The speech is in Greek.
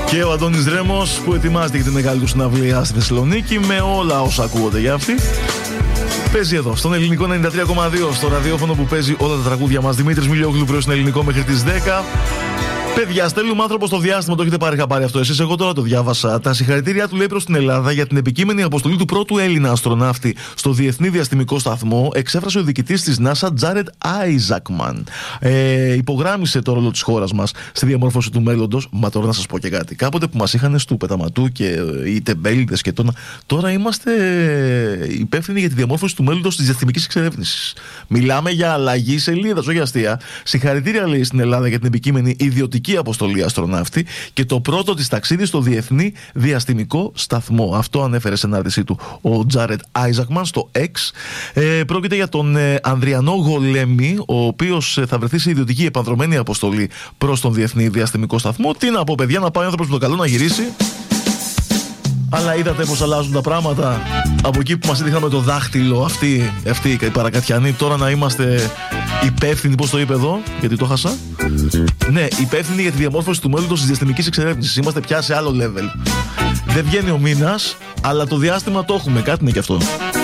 Και ο Αντώνης Ρέμος που ετοιμάζεται για τη μεγάλη του συναυλία στη Θεσσαλονίκη με όλα όσα ακούγονται για αυτή. Παίζει εδώ, στον ελληνικό 93,2, στο ραδιόφωνο που παίζει όλα τα τραγούδια μας. Δημήτρης Μιλιόγλου, πρωί στον ελληνικό μέχρι τις 10. Παιδιά, στέλνουμε άνθρωπο στο διάστημα, το έχετε πάρει χαμπάρι αυτό εσείς? Εγώ τώρα το διάβασα. Τα συγχαρητήριά του λέει προς την Ελλάδα για την επικείμενη αποστολή του πρώτου Έλληνα αστροναύτη στο Διεθνή Διαστημικό Σταθμό, εξέφρασε ο διοικητής της NASA, Jared Isaacman. Υπογράμμισε το ρόλο της χώρας μας στη διαμόρφωση του μέλλοντος. Μα τώρα να σας πω και κάτι. Κάποτε που μας είχαν στου πεταματού και οι τεμπέληδες και τώρα είμαστε υπεύθυνοι για τη διαμόρφωση του μέλλοντος της διαστημικής εξερεύνησης. Μιλάμε για αλλαγή σελίδας, όχι αστεία. Συγχαρητήρια λέει στην Ελλάδα για την επικείμενη ιδιωτική αποστολή αστροναύτη και το πρώτο της ταξίδι στο Διεθνή Διαστημικό Σταθμό. Αυτό ανέφερε σε ανάρτησή του ο Τζάρετ Άιζακμαν στο X. Πρόκειται για τον Ανδριανό Γολέμη, ο οποίος θα βρεθεί σε ιδιωτική επανδρομένη αποστολή προς τον Διεθνή Διαστημικό Σταθμό. Τι να πω, παιδιά, να πάει ο άνθρωπος με το καλό να γυρίσει. Αλλά είδατε πως αλλάζουν τα πράγματα. Από εκεί που μας έδειχναν με το δάχτυλο αυτοί οι παρακατιανοί, τώρα να είμαστε υπεύθυνοι, πώς το είπε εδώ, γιατί το χάσα. Ναι, υπεύθυνοι για τη διαμόρφωση του μέλλοντος της διαστημικής εξερεύνησης. Είμαστε πια σε άλλο level. Δεν βγαίνει ο μήνας, αλλά το διάστημα το έχουμε. Κάτι είναι κι αυτό.